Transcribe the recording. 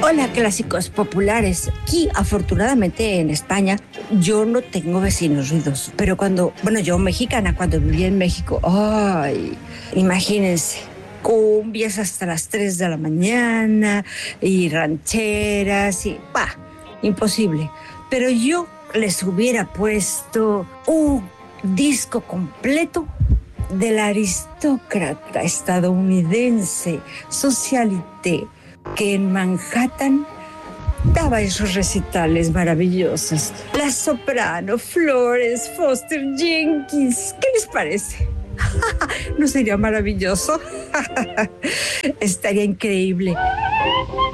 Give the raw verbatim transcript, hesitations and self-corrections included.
Hola, clásicos populares. Aquí, afortunadamente, en España, yo no tengo vecinos ruidosos. Pero cuando, bueno, yo mexicana, cuando vivía en México, ay, imagínense, cumbias hasta las tres de la mañana y rancheras y, bah, imposible. Pero yo les hubiera puesto un disco completo del aristócrata estadounidense Socialité, que en Manhattan daba esos recitales maravillosos. La soprano Florence Foster Jenkins. ¿Qué les parece? ¿No sería maravilloso? Estaría increíble.